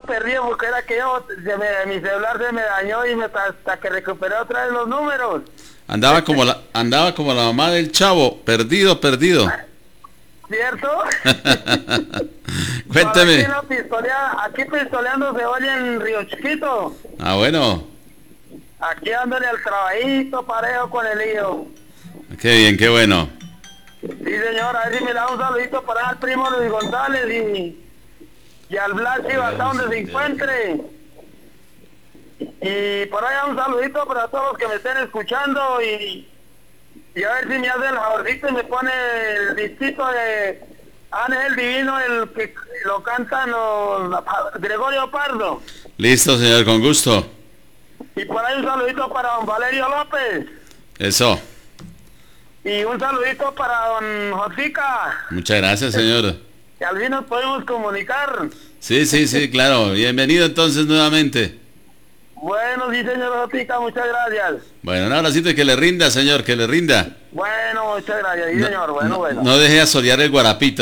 perdido porque era que mi celular se me dañó y hasta que recuperé otra vez los números. Andaba como la mamá del Chavo, perdido. ¿Cierto? Cuénteme. Aquí pistoleando se oye en Río Chiquito. Ah, bueno. Aquí dándole al trabajito parejo con el hijo. Qué bien, qué bueno. Sí, señor, a ver si me da un saludito para al primo Luis González y al Blas hasta donde se encuentre. Y por allá un saludito para todos los que me estén escuchando y a ver si me hace el favorcito y me pone el disquito de Ángel Divino, el que lo cantan Gregorio Pardo. Listo, señor, con gusto. Y por ahí un saludito para don Valerio López. Eso. Y un saludito para don Jotica. Muchas gracias, señor. Que al fin nos podemos comunicar. Sí, claro. Bienvenido entonces nuevamente. Bueno, sí, señor Jotica, muchas gracias. Bueno, un abracito y que le rinda, señor, que le rinda. Bueno, muchas gracias, sí, señor. Bueno. No deje asolear el guarapito,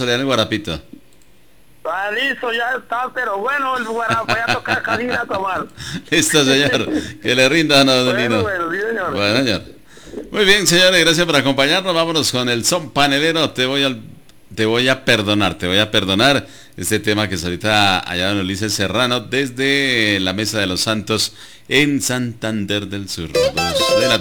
Ah, listo, ya está, pero bueno, el guarapo, voy a tocar casina a tomar. Listo, señor. Que le rinda, don Adelino. Bueno, sí, señor. Bueno, señor. Muy bien, señores, gracias por acompañarnos. Vámonos con el son panelero. Te voy a perdonar este tema que solicita allá don Ulises Serrano desde la Mesa de los Santos en Santander del Sur. 2 de la tarde.